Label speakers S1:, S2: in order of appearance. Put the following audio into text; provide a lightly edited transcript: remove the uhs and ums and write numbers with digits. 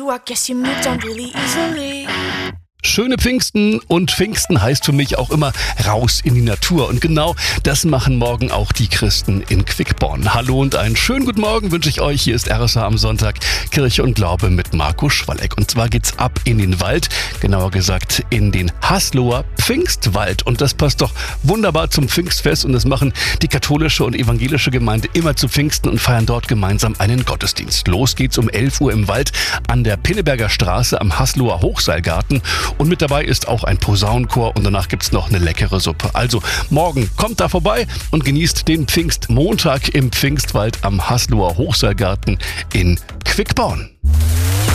S1: I guess you moved on really easily.
S2: Schöne Pfingsten, und Pfingsten heißt für mich auch immer raus in die Natur. Und genau das machen morgen auch die Christen in Quickborn. Hallo und einen schönen guten Morgen wünsche ich euch. Hier ist RSH am Sonntag, Kirche und Glaube mit Marco Schwalleck. Und zwar geht's ab in den Wald, genauer gesagt in den Hasloher Pfingstwald. Und das passt doch wunderbar zum Pfingstfest, und das machen die katholische und evangelische Gemeinde immer zu Pfingsten und feiern dort gemeinsam einen Gottesdienst. Los geht's um 11 Uhr im Wald an der Pinneberger Straße am Hasloher Hochseilgarten. Und mit dabei ist auch ein Posaunenchor, und danach gibt's noch eine leckere Suppe. Also morgen kommt da vorbei und genießt den Pfingstmontag im Pfingstwald am Hasloher Hochseilgarten in Quickborn.